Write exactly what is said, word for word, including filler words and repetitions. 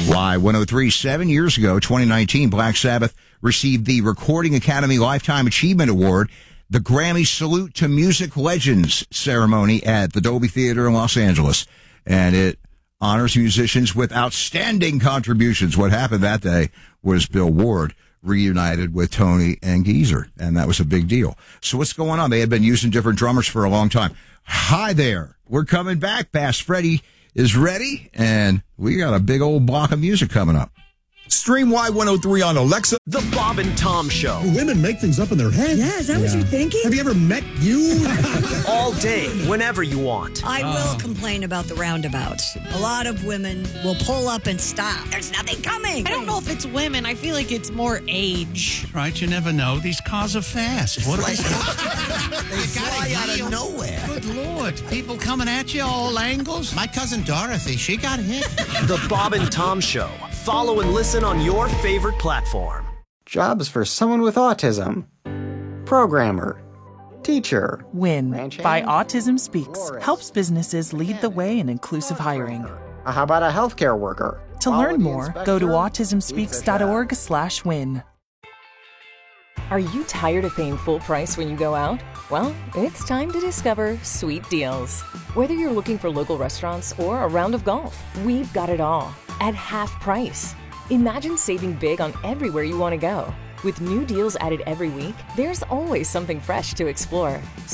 Y one oh three, seven years ago, twenty nineteen, Black Sabbath received the Recording Academy Lifetime Achievement Award, the Grammy Salute to Music Legends ceremony at the Dolby Theater in Los Angeles. And it honors musicians with outstanding contributions. What happened that day was Bill Ward reunited with Tony and Geezer, and that was a big deal. So what's going on? They had been using different drummers for a long time. Hi there. We're coming back. Bass Freddy is ready, and we got a big old block of music coming up. Stream Y one oh three on Alexa. The Bob and Tom Show. Women make things up in their head. Yeah, is that yeah. what you're thinking? Have you ever met you? All day, whenever you want. I will complain about the roundabouts. A lot of women will pull up and stop. There's nothing coming. I don't know if it's women. I feel like it's more age. Right, you never know. These cars are fast. What They You fly gotta out yield. of nowhere. Good Lord. People coming at you all angles. My cousin Dorothy, she got hit. The Bob and Tom Show. Follow and listen on your favorite platform. Jobs for someone with autism. Programmer. Teacher. WIN Ranch by hand, Autism Speaks florist, helps businesses lead the way in inclusive hiring. Uh, How about a healthcare worker? To Quality learn more, go to inspector, autism speaks dot org slash win. Are you tired of paying full price when you go out? Well, it's time to discover Sweet Deals. Whether you're looking for local restaurants or a round of golf, we've got it all at half price. Imagine saving big on everywhere you want to go. With new deals added every week, there's always something fresh to explore.